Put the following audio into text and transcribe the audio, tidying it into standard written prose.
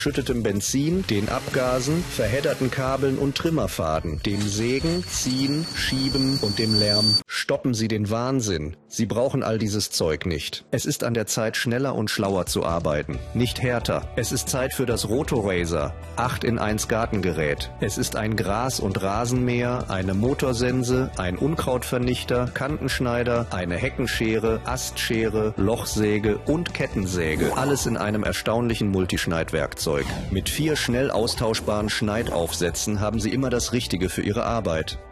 schüttetem Benzin, den Abgasen, verhedderten Kabeln und Trimmerfaden, dem Sägen, Ziehen, Schieben und dem Lärm. Stoppen Sie den Wahnsinn. Sie brauchen all dieses Zeug nicht. Es ist an der Zeit, schneller und schlauer zu arbeiten, nicht härter. Es ist Zeit für das Rotorazer, 8-in-1 Gartengerät. Es ist ein Gras- und Rasenmäher, eine Motorsense, ein Unkrautvernichter, Kantenschneider, eine Heckenschere, Astschere, Lochsäge und Kettensäge. Alles in einem erstaunlichen Multischneidwerkzeug. Mit 4 schnell austauschbaren Schneidaufsätzen haben Sie immer das Richtige für Ihre Arbeit.